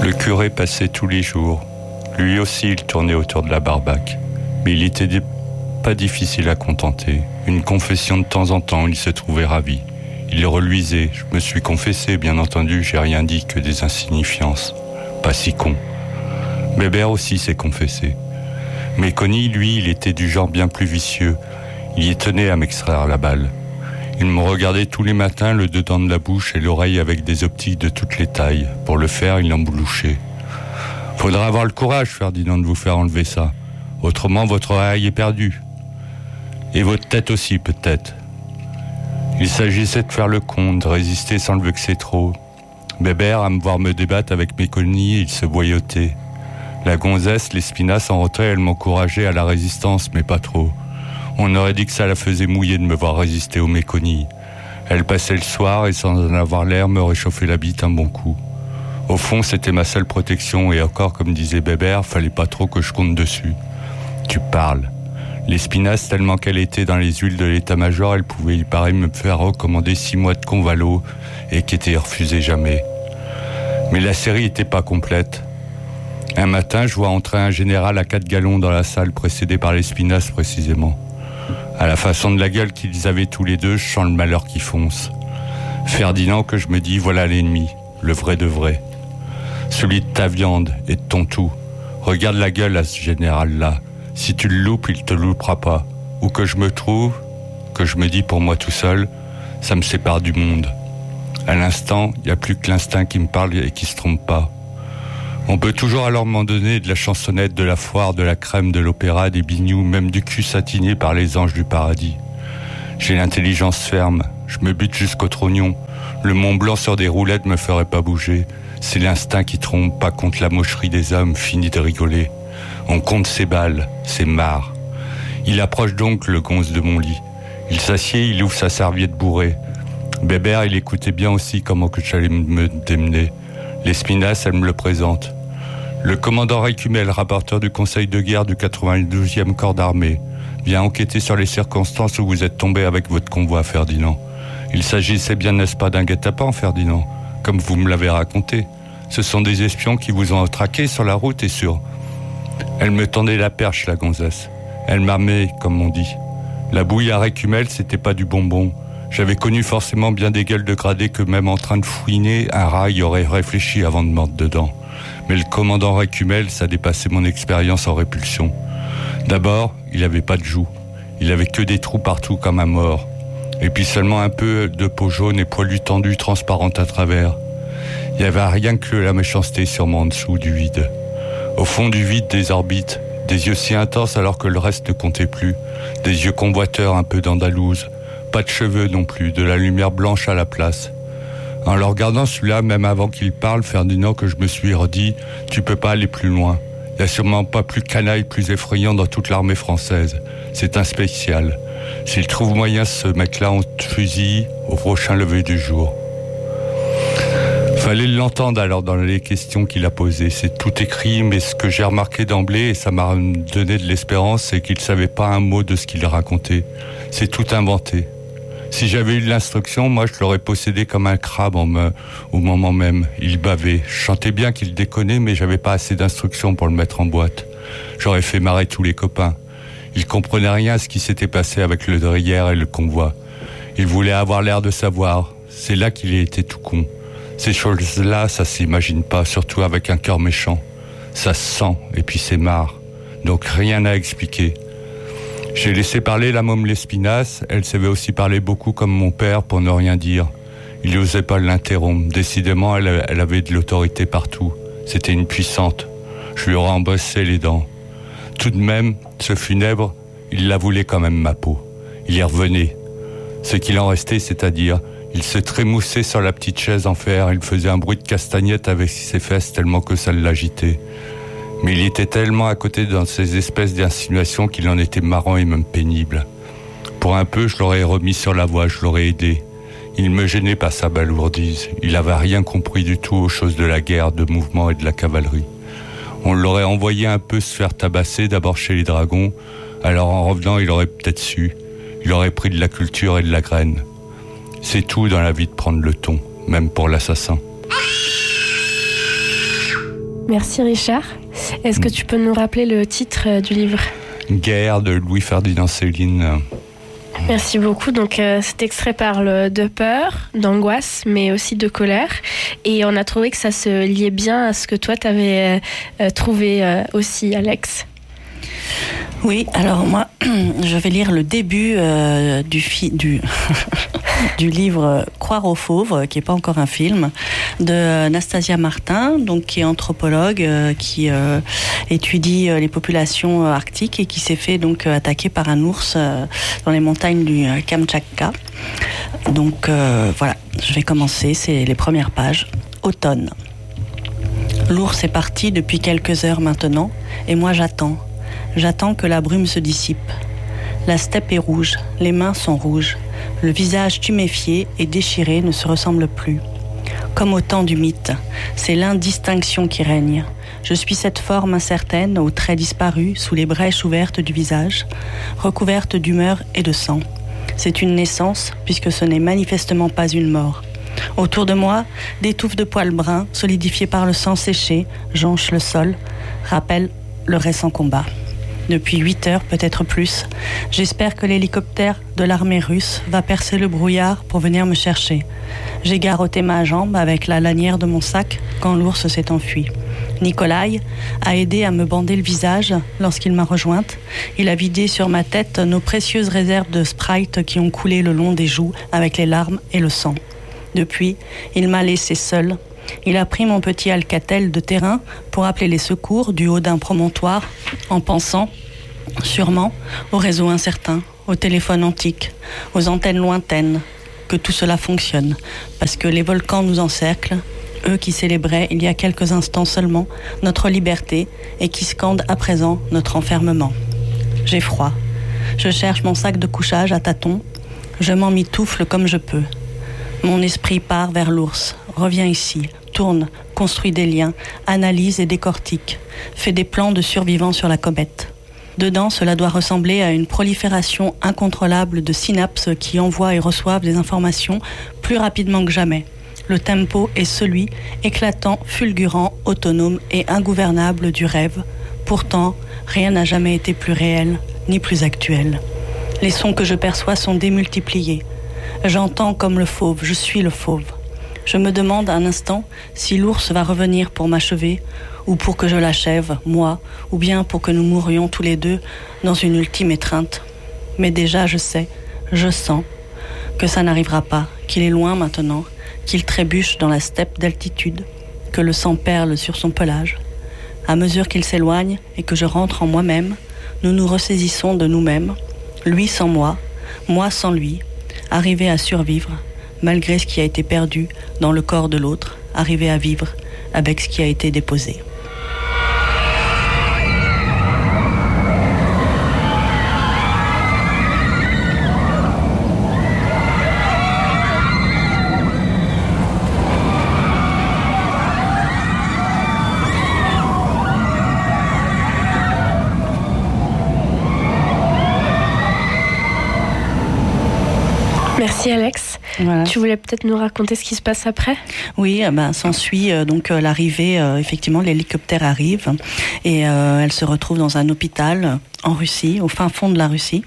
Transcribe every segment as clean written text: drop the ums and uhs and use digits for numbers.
Le curé passait tous les jours. Lui aussi, il tournait autour de la barbaque. Mais il était pas difficile à contenter. Une confession de temps en temps, il se trouvait ravi. Il reluisait. Je me suis confessé, bien entendu, j'ai rien dit que des insignifiances. Pas si con. Bébert aussi s'est confessé. Mais Conny, lui, il était du genre bien plus vicieux. Il y tenait à m'extraire la balle. Il me regardait tous les matins, le dedans de la bouche et l'oreille avec des optiques de toutes les tailles. Pour le faire, il emboulouchait. Faudra avoir le courage, Ferdinand, de vous faire enlever ça. Autrement, votre oreille est perdue. Et votre tête aussi, peut-être. Il s'agissait de faire le compte, de résister sans le vexer trop. Bébert, à me voir me débattre avec mes Conny, il se boyautait. La gonzesse, l'Espinasse en retrait, elle m'encourageait à la résistance, mais pas trop. On aurait dit que ça la faisait mouiller de me voir résister aux méconnies. Elle passait le soir et sans en avoir l'air me réchauffait la bite un bon coup. Au fond, c'était ma seule protection et encore, comme disait Bébert, fallait pas trop que je compte dessus. Tu parles. L'Espinasse, tellement qu'elle était dans les huiles de l'état-major, elle pouvait, il paraît, me faire recommander 6 mois de convalo et qui était refusé jamais. Mais la série était pas complète. Un matin, je vois entrer un général à 4 galons dans la salle, précédé par l'Espinasse précisément. À la façon de la gueule qu'ils avaient tous les deux, je sens le malheur qui fonce. Ferdinand, que je me dis, voilà l'ennemi, le vrai de vrai. Celui de ta viande et de ton tout. Regarde la gueule à ce général-là. Si tu le loupes, il te loupera pas. Où que je me trouve, que je me dis pour moi tout seul, ça me sépare du monde. À l'instant, il n'y a plus que l'instinct qui me parle et qui se trompe pas. On peut toujours alors m'en donner de la chansonnette, de la foire, de la crème, de l'opéra, des bignoux, même du cul satiné par les anges du paradis. J'ai l'intelligence ferme, je me bute jusqu'au trognon. Le Mont Blanc sur des roulettes me ferait pas bouger. C'est l'instinct qui trompe, pas contre la mocherie des hommes, fini de rigoler. On compte ses balles, ses marres. Il approche donc le gonze de mon lit. Il s'assied, il ouvre sa serviette bourrée. Bébert, il écoutait bien aussi comment que j'allais me démener. L'Espinasse, elle me le présente. Le commandant Récumel, rapporteur du conseil de guerre du 92e corps d'armée, vient enquêter sur les circonstances où vous êtes tombé avec votre convoi, Ferdinand. Il s'agissait bien, n'est-ce pas, d'un guet-apens, Ferdinand, comme vous me l'avez raconté. Ce sont des espions qui vous ont traqué sur la route et sur... Elle me tendait la perche, la gonzesse. Elle m'armait, comme on dit. La bouille à Récumel, c'était pas du bonbon. J'avais connu forcément bien des gueules de gradés que même en train de fouiner, un rat y aurait réfléchi avant de mordre dedans. Mais le commandant Récumel, ça dépassait mon expérience en répulsion. D'abord, il avait pas de joues. Il avait que des trous partout comme un mort. Et puis seulement un peu de peau jaune et poilue tendue, transparente à travers. Il n'y avait rien que la méchanceté sûrement en dessous du vide. Au fond du vide, des orbites, des yeux si intenses alors que le reste ne comptait plus, des yeux convoiteurs un peu d'andalouse, pas de cheveux non plus, de la lumière blanche à la place. En le regardant celui-là, même avant qu'il parle, Ferdinand, que je me suis redit, tu peux pas aller plus loin. Il n'y a sûrement pas plus canaille, plus effrayant dans toute l'armée française. C'est un spécial. S'il trouve moyen, ce mec-là, on te fusille au prochain lever du jour. Fallait l'entendre alors dans les questions qu'il a posées. C'est tout écrit, mais ce que j'ai remarqué d'emblée, et ça m'a donné de l'espérance, c'est qu'il savait pas un mot de ce qu'il racontait. C'est tout inventé. Si j'avais eu l'instruction, moi je l'aurais possédé comme un crabe au moment même. Il bavait. Je chantais bien qu'il déconnait, mais j'avais pas assez d'instructions pour le mettre en boîte. J'aurais fait marrer tous les copains. Il comprenait rien à ce qui s'était passé avec le Dreyère et le convoi. Il voulait avoir l'air de savoir. C'est là qu'il était tout con. Ces choses-là, ça s'imagine pas, surtout avec un cœur méchant. Ça se sent, et puis c'est marre. Donc rien à expliquer. J'ai laissé parler la môme l'Espinasse, elle savait aussi parler beaucoup comme mon père pour ne rien dire. Il n'osait pas l'interrompre, décidément elle avait de l'autorité partout. C'était une puissante. Je lui aurais embossé les dents. Tout de même, ce funèbre, il la voulait quand même ma peau. Il y revenait. Ce qu'il en restait, c'est-à-dire... Il se trémoussait sur la petite chaise en fer, il faisait un bruit de castagnette avec ses fesses tellement que ça l'agitait. Mais il était tellement à côté dans ces espèces d'insinuations qu'il en était marrant et même pénible. Pour un peu, je l'aurais remis sur la voie, je l'aurais aidé. Il me gênait par sa balourdise. Il n'avait rien compris du tout aux choses de la guerre, de mouvement et de la cavalerie. On l'aurait envoyé un peu se faire tabasser, d'abord chez les dragons. Alors en revenant, il aurait peut-être su. Il aurait pris de la culture et de la graine. C'est tout dans la vie de prendre le ton, même pour l'assassin. Merci Richard. Est-ce que tu peux nous rappeler le titre du livre ? Guerre de Louis-Ferdinand Céline. Merci beaucoup. Donc cet extrait parle de peur, d'angoisse, mais aussi de colère. Et on a trouvé que ça se liait bien à ce que toi t'avais trouvé aussi, Alex. Oui, alors moi, je vais lire le début du livre Croire aux fauves, qui n'est pas encore un film, de Nastasia Martin, donc qui est anthropologue, qui étudie les populations arctiques et qui s'est fait donc attaquer par un ours dans les montagnes du Kamtchatka. Donc voilà, je vais commencer, c'est les premières pages. Automne. L'ours est parti depuis quelques heures maintenant, et moi j'attends. J'attends que la brume se dissipe. La steppe est rouge, les mains sont rouges. Le visage tuméfié et déchiré ne se ressemble plus. Comme au temps du mythe, c'est l'indistinction qui règne. Je suis cette forme incertaine, aux traits disparus, sous les brèches ouvertes du visage, recouverte d'humeur et de sang. C'est une naissance, puisque ce n'est manifestement pas une mort. Autour de moi, des touffes de poils bruns, solidifiées par le sang séché, jonchent le sol, rappellent le récent combat. Depuis 8 heures, peut-être plus, j'espère que l'hélicoptère de l'armée russe va percer le brouillard pour venir me chercher. J'ai garrotté ma jambe avec la lanière de mon sac quand l'ours s'est enfui. Nikolai a aidé à me bander le visage lorsqu'il m'a rejointe. Il a vidé sur ma tête nos précieuses réserves de Sprite qui ont coulé le long des joues avec les larmes et le sang. Depuis, il m'a laissé seule. Il a pris mon petit Alcatel de terrain pour appeler les secours du haut d'un promontoire en pensant, sûrement, au réseau incertain, au téléphone antique, aux antennes lointaines, que tout cela fonctionne, parce que les volcans nous encerclent, eux qui célébraient il y a quelques instants seulement notre liberté et qui scandent à présent notre enfermement. J'ai froid. Je cherche mon sac de couchage à tâtons. Je m'en mitoufle comme je peux. Mon esprit part vers l'ours, revient ici, tourne, construit des liens, analyse et décortique, fait des plans de survivants sur la comète. Dedans, cela doit ressembler à une prolifération incontrôlable de synapses qui envoient et reçoivent des informations plus rapidement que jamais. Le tempo est celui, éclatant, fulgurant, autonome et ingouvernable du rêve. Pourtant, rien n'a jamais été plus réel, ni plus actuel. Les sons que je perçois sont démultipliés. J'entends comme le fauve, je suis le fauve. Je me demande un instant si l'ours va revenir pour m'achever, ou pour que je l'achève, moi, ou bien pour que nous mourions tous les deux dans une ultime étreinte. Mais déjà je sais, je sens que ça n'arrivera pas, qu'il est loin maintenant, qu'il trébuche dans la steppe d'altitude, que le sang perle sur son pelage. À mesure qu'il s'éloigne et que je rentre en moi-même, nous nous ressaisissons de nous-mêmes, lui sans moi sans lui, arriver à survivre, malgré ce qui a été perdu dans le corps de l'autre, arriver à vivre avec ce qui a été déposé. Merci Alex. Voilà. Tu voulais peut-être nous raconter ce qui se passe après ? Oui, s'ensuit donc l'arrivée, effectivement l'hélicoptère arrive et elle se retrouve dans un hôpital en Russie, au fin fond de la Russie.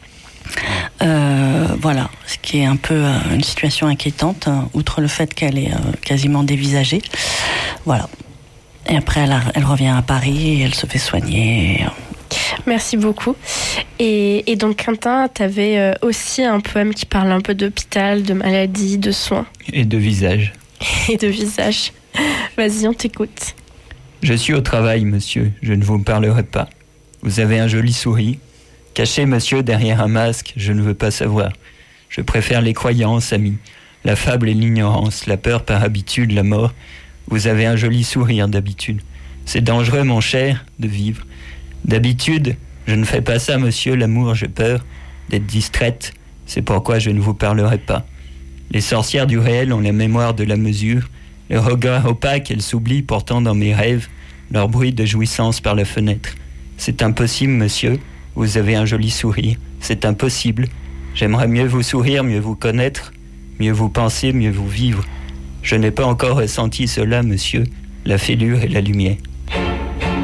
Voilà, ce qui est un peu une situation inquiétante, outre le fait qu'elle est quasiment dévisagée. Voilà. Et après elle revient à Paris et elle se fait soigner. Merci beaucoup. Et donc, Quentin, tu avais aussi un poème qui parle un peu d'hôpital, de maladie, de soins. Et de visage. Et de visage. Vas-y, on t'écoute. Je suis au travail, monsieur. Je ne vous parlerai pas. Vous avez un joli sourire. Caché, monsieur, derrière un masque, je ne veux pas savoir. Je préfère les croyances, amis. La fable et l'ignorance, la peur par habitude, la mort. Vous avez un joli sourire d'habitude. C'est dangereux, mon cher, de vivre. D'habitude, je ne fais pas ça, monsieur, l'amour, j'ai peur d'être distraite, c'est pourquoi je ne vous parlerai pas. Les sorcières du réel ont la mémoire de la mesure, le regard opaque, elles s'oublient pourtant dans mes rêves, leur bruit de jouissance par la fenêtre. C'est impossible, monsieur, vous avez un joli sourire, c'est impossible. J'aimerais mieux vous sourire, mieux vous connaître, mieux vous penser, mieux vous vivre. Je n'ai pas encore ressenti cela, monsieur. la fêlure et la lumière.